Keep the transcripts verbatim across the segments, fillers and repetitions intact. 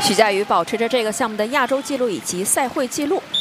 徐嘉余保持着这个项目的亚洲纪录以及赛会纪录。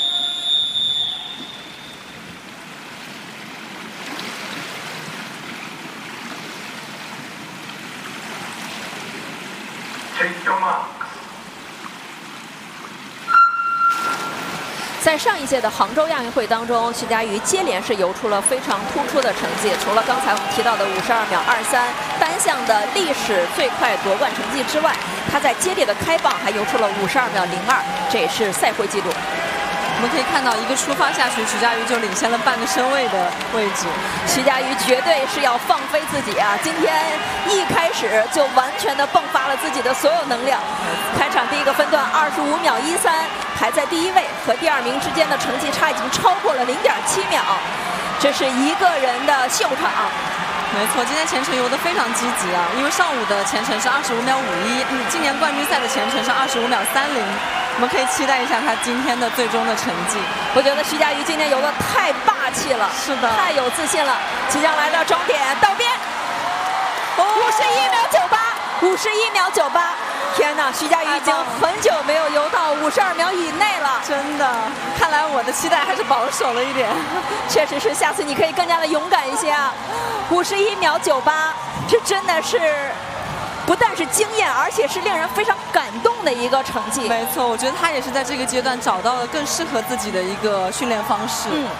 在上一届的杭州亚运会当中，徐嘉余接连是游出了非常突出的成绩。除了刚才我们提到的五十二秒二三单项的历史最快夺冠成绩之外，他在接力的开棒还游出了五十二秒零二，这也是赛会纪录。 我们可以看到，一个出发下去，徐嘉余就领先了半个身位的位置。 徐嘉余绝对是要放飞自己啊！今天一开始就完全的迸发了自己的所有能量。开场第一个分段二十五秒一三，排在第一位，和第二名之间的成绩差已经超过了零点七秒，这是一个人的秀场。 没错，今天前程游得非常积极啊！因为上午的前程是二十五秒五一，嗯，今年冠军赛的前程是二十五秒三零，我们可以期待一下他今天的最终的成绩。 我觉得徐嘉余今天游得太霸气了， 是的， 太有自信了。即将来到终点，道边，五十一秒九八，五十一秒九八。 天哪，徐嘉余已经很久没有游到五十二秒以内了。 真的，看来我的期待还是保守了一点。 确实是，下次你可以更加的勇敢一些啊！五十一秒九八，这真的是不但是惊艳，而且是令人非常感动的一个成绩。 没错，我觉得他也是在这个阶段找到了更适合自己的一个训练方式。嗯。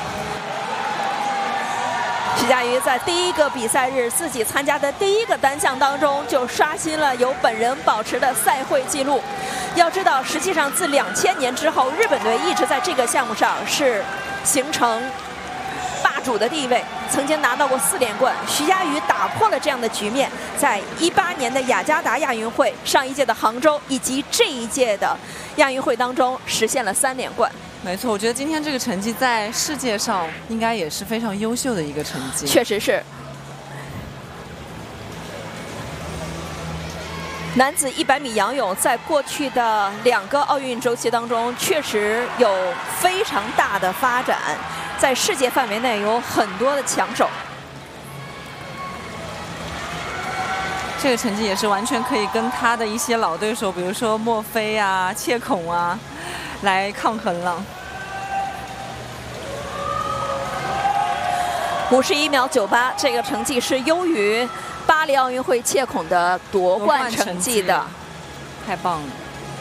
徐嘉余在第一个比赛日自己参加的第一个单项当中，就刷新了由本人保持的赛会纪录。要知道，实际上自两千年之后，日本队一直在这个项目上是形成霸主的地位，曾经拿到过四连冠。徐嘉余打破了这样的局面，在一八年的雅加达亚运会、上一届的杭州以及这一届的亚运会当中实现了三连冠。 没错，我觉得今天这个成绩在世界上应该也是非常优秀的一个成绩。 确实是。男子一百米仰泳在过去的两个奥运周期当中，确实有非常大的发展，在世界范围内有很多的强手。 这个成绩也是完全可以跟他的一些老对手，比如说莫菲啊、切孔啊。 来抗衡了， 五十一秒九八，这个成绩是优于巴黎奥运会切孔的夺冠成绩的， 太棒了，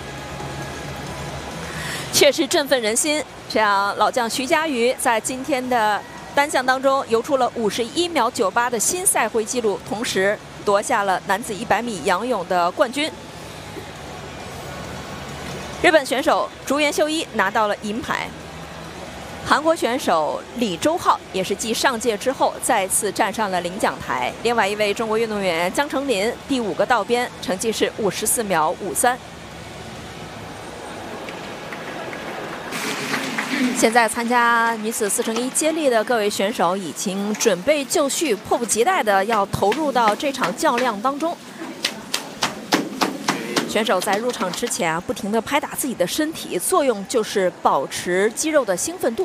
确实振奋人心。这样，老将徐嘉余在今天的单项当中游出了五十一秒九八的新赛会纪录，同时夺下了男子一百米仰泳的冠军。 日本选手竹原秀一拿到了银牌，韩国选手李周浩也是继上届之后再次站上了领奖台。另外一位中国运动员江成林第五个道边，成绩是五十四秒五三。现在参加女子四乘一接力的各位选手已经准备就绪，迫不及待的要投入到这场较量当中。 选手在入场之前啊，不停地拍打自己的身体，作用就是保持肌肉的兴奋度。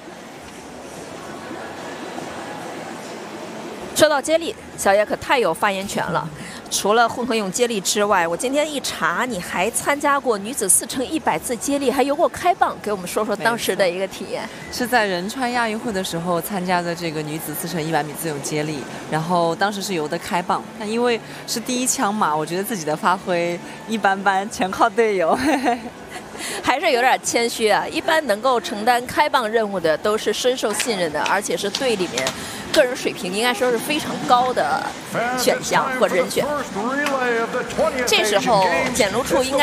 说到接力，小叶可太有发言权了。除了混合泳接力之外，我今天一查，你还参加过女子四乘一百自接力，还游过开棒，给我们说说当时的一个体验。 是在仁川亚运会的时候参加的这个女子四乘一百米自由接力，然后当时是游的开棒，但因为是第一枪嘛，我觉得自己的发挥一般般，全靠队友。 还是有点谦虚啊！一般能够承担开棒任务的都是深受信任的，而且是队里面个人水平应该说是非常高的选项或人选。这时候简如处应该。